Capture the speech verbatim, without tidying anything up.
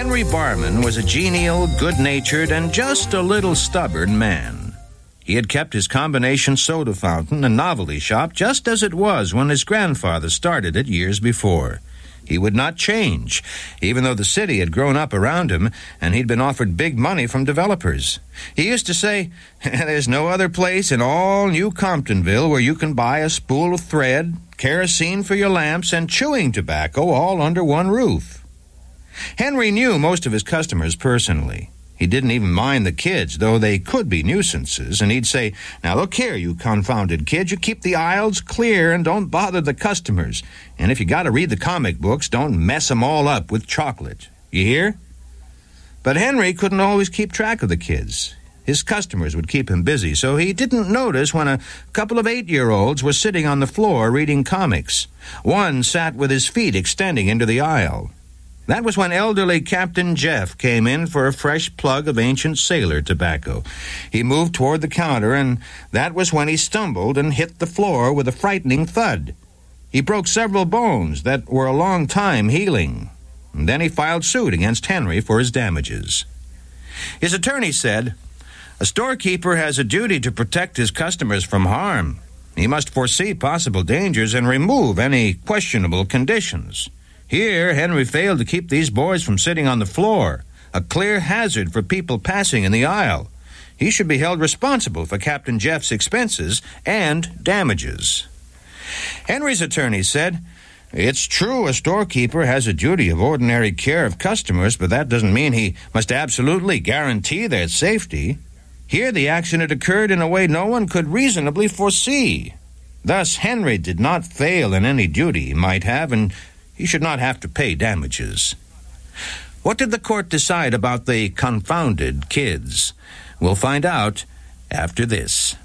Henry Barman was a genial, good-natured, and just a little stubborn man. He had kept his combination soda fountain and novelty shop just as it was when his grandfather started it years before. He would not change, even though the city had grown up around him and he'd been offered big money from developers. He used to say, "There's no other place in all New Comptonville where you can buy a spool of thread, kerosene for your lamps, and chewing tobacco all under one roof." Henry knew most of his customers personally. He didn't even mind the kids, though they could be nuisances, and he'd say, "Now look here, you confounded kids, you keep the aisles clear and don't bother the customers. And if you got to read the comic books, don't mess 'em all up with chocolate. You hear?" But Henry couldn't always keep track of the kids. His customers would keep him busy, so he didn't notice when a couple of eight-year-olds were sitting on the floor reading comics. One sat with his feet extending into the aisle. That was when elderly Captain Jeff came in for a fresh plug of ancient sailor tobacco. He moved toward the counter, and that was when he stumbled and hit the floor with a frightening thud. He broke several bones that were a long time healing. And then he filed suit against Henry for his damages. His attorney said, "A storekeeper has a duty to protect his customers from harm. He must foresee possible dangers and remove any questionable conditions. Here, Henry failed to keep these boys from sitting on the floor, a clear hazard for people passing in the aisle. He should be held responsible for Captain Jeff's expenses and damages." Henry's attorney said, "It's true a storekeeper has a duty of ordinary care of customers, but that doesn't mean he must absolutely guarantee their safety. Here the accident occurred in a way no one could reasonably foresee. Thus, Henry did not fail in any duty he might have, and he should not have to pay damages." What did the court decide about the confounded kids? We'll find out after this.